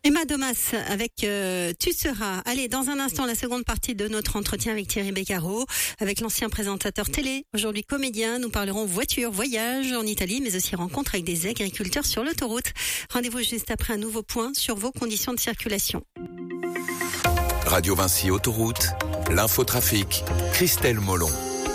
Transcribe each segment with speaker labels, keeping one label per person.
Speaker 1: Emma Domas avec Tu seras. Allez, dans un instant, la seconde partie de notre entretien avec Thierry Beccaro, avec l'ancien présentateur télé, aujourd'hui comédien. Nous parlerons voiture, voyage en Italie, mais aussi rencontre avec des agriculteurs sur l'autoroute. Rendez-vous juste après un nouveau point sur vos conditions de circulation.
Speaker 2: Radio Vinci Autoroute, l'infotrafic, Christelle Molon.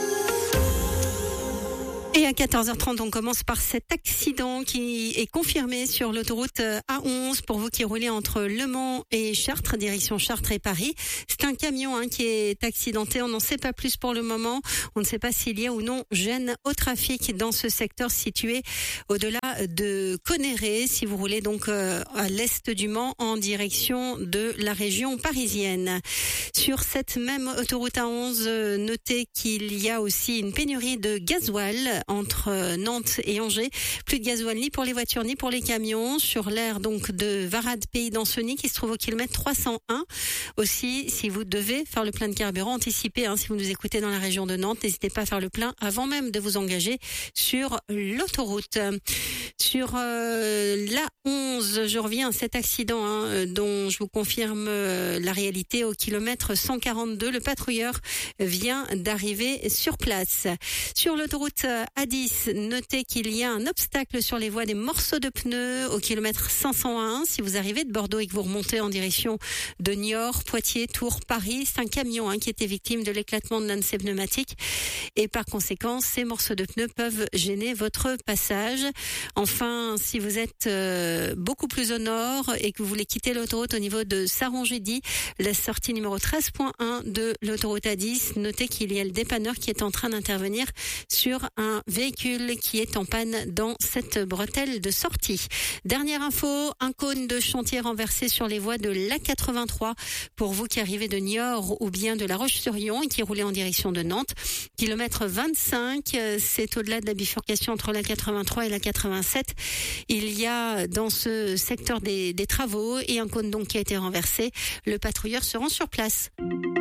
Speaker 1: Et à 14h30, on commence par cet accident qui est confirmé sur l'autoroute A11 pour vous qui roulez entre Le Mans et Chartres, direction Chartres et Paris. C'est un camion qui est accidenté. On n'en sait pas plus pour le moment. On ne sait pas s'il y a ou non gêne au trafic dans ce secteur situé au-delà de Conneré, si vous roulez donc à l'est du Mans en direction de la région parisienne. Sur cette même autoroute A11, notez qu'il y a aussi une pénurie de gasoil entre Nantes et Angers. Plus de gasoil ni pour les voitures ni pour les camions sur l'aire donc de Varade Pays d'Ancenis qui se trouve au kilomètre 301. Aussi, si vous devez faire le plein de carburant, anticipez, si vous nous écoutez dans la région de Nantes, n'hésitez pas à faire le plein avant même de vous engager sur l'autoroute. Sur la 11, je reviens à cet accident dont je vous confirme la réalité au kilomètre 142. Le patrouilleur vient d'arriver sur place. Sur l'autoroute A10, notez qu'il y a un obstacle sur les voies des morceaux de pneus au kilomètre 501. Si vous arrivez de Bordeaux et que vous remontez en direction de Niort, Poitiers, Tours, Paris, c'est un camion qui était victime de l'éclatement de l'un de ses pneumatiques et par conséquent, ces morceaux de pneus peuvent gêner votre passage. Enfin, si vous êtes beaucoup plus au nord et que vous voulez quitter l'autoroute au niveau de Sarongédy, la sortie numéro 13.1 de l'autoroute A10, notez qu'il y a le dépanneur qui est en train d'intervenir sur un véhicule qui est en panne dans cette bretelle de sortie. Dernière info, un cône de chantier renversé sur les voies de l'A83 pour vous qui arrivez de Niort ou bien de La Roche-sur-Yon et qui roulez en direction de Nantes. Kilomètre 25, c'est au-delà de la bifurcation entre la 83 et la 87. Il y a dans ce secteur des travaux et un cône donc qui a été renversé. Le patrouilleur se rend sur place.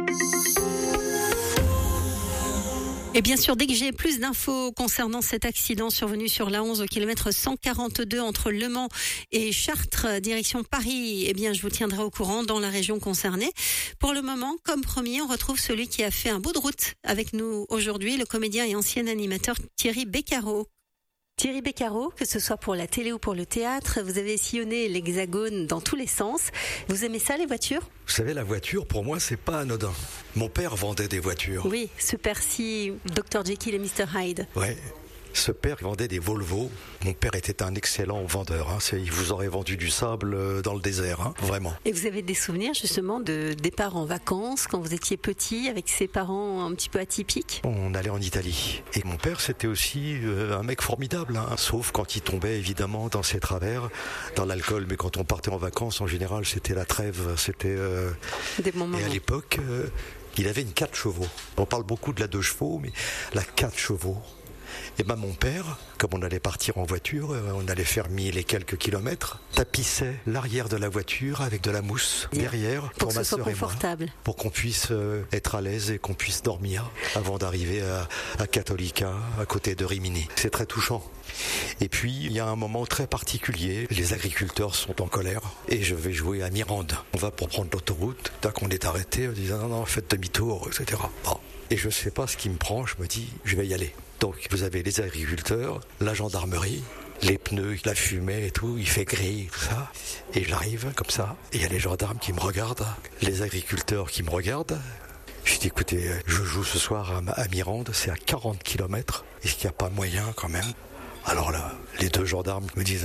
Speaker 1: Et bien sûr, dès que j'ai plus d'infos concernant cet accident survenu sur l'A11 au kilomètre 142 entre Le Mans et Chartres, direction Paris, je vous tiendrai au courant dans la région concernée. Pour le moment, comme promis, on retrouve celui qui a fait un bout de route avec nous aujourd'hui, le comédien et ancien animateur Thierry Beccaro. Thierry Beccaro, que ce soit pour la télé ou pour le théâtre, vous avez sillonné l'Hexagone dans tous les sens. Vous aimez ça, les voitures ?
Speaker 3: Vous savez, la voiture, pour moi, c'est pas anodin. Mon père vendait des voitures.
Speaker 1: Oui, ce père-ci, Dr Jekyll et Mr Hyde.
Speaker 3: Ouais. Ce père vendait des Volvo. Mon père était un excellent vendeur. Il vous aurait vendu du sable dans le désert, vraiment.
Speaker 1: Et vous avez des souvenirs justement de départ en vacances quand vous étiez petit avec ses parents un petit peu atypiques ?
Speaker 3: On allait en Italie. Et mon père, c'était aussi un mec formidable. Sauf quand il tombait évidemment dans ses travers, dans l'alcool. Mais quand on partait en vacances, en général, c'était la trêve. C'était
Speaker 1: des bons moments.
Speaker 3: Et à l'époque, il avait une 4 chevaux. On parle beaucoup de la 2 chevaux, mais la 4 chevaux. Et mon père, comme on allait partir en voiture, on allait faire 1000 et quelques kilomètres, tapissait l'arrière de la voiture avec de la mousse derrière pour ma sœur et moi, pour qu'on puisse être à l'aise et qu'on puisse dormir avant d'arriver à Cattolica, à côté de Rimini. C'est très touchant. Et puis, il y a un moment très particulier, les agriculteurs sont en colère et je vais jouer à Mirande. On va pour prendre l'autoroute, dès qu'on est arrêté, on dit non, faites demi-tour, etc. Et je ne sais pas ce qui me prend, je me dis, je vais y aller. Donc, vous avez les agriculteurs, la gendarmerie, les pneus, la fumée et tout, il fait gris, tout ça. Et j'arrive comme ça, et il y a les gendarmes qui me regardent, les agriculteurs qui me regardent. Je dis, écoutez, je joue ce soir à Mirande, c'est à 40 km. Est-ce qu'il n'y a pas moyen quand même ? Alors là, les 2 gendarmes me disent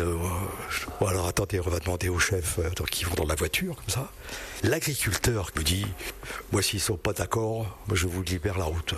Speaker 3: alors attendez, on va demander au chef qui vont dans la voiture, comme ça. L'agriculteur me dit moi, s'ils sont pas d'accord, moi, je vous libère la route.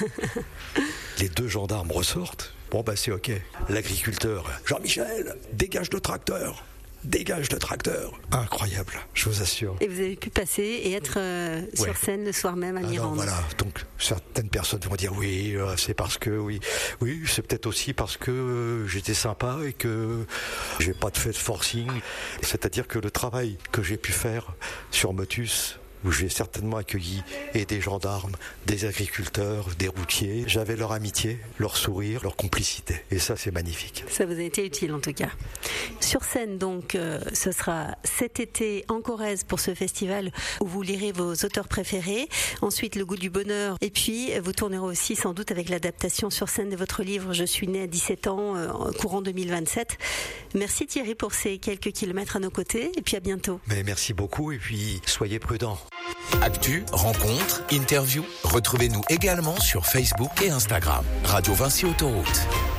Speaker 3: Les 2 gendarmes ressortent. Bon, c'est ok. L'agriculteur, Jean-Michel, dégage le tracteur. Dégage le tracteur. Incroyable, je vous assure.
Speaker 1: Et vous avez pu passer et être sur scène le soir même à Mirande.
Speaker 3: Voilà, donc certaines personnes vont dire oui, c'est parce que oui, c'est peut-être aussi parce que j'étais sympa et que j'ai pas fait de forcing. C'est-à-dire que le travail que j'ai pu faire sur Motus où j'ai certainement accueilli et des gendarmes, des agriculteurs, des routiers. J'avais leur amitié, leur sourire, leur complicité. Et ça, c'est magnifique.
Speaker 1: Ça vous a été utile en tout cas. Sur scène, donc, ce sera cet été en Corrèze pour ce festival où vous lirez vos auteurs préférés. Ensuite, Le goût du bonheur. Et puis, vous tournerez aussi sans doute avec l'adaptation sur scène de votre livre Je suis né à 17 ans, courant 2027. Merci Thierry pour ces quelques kilomètres à nos côtés. Et puis à bientôt.
Speaker 3: Mais merci beaucoup et puis soyez prudents.
Speaker 2: Actu, rencontres, interviews. Retrouvez-nous également sur Facebook et Instagram. Radio Vinci Autoroute.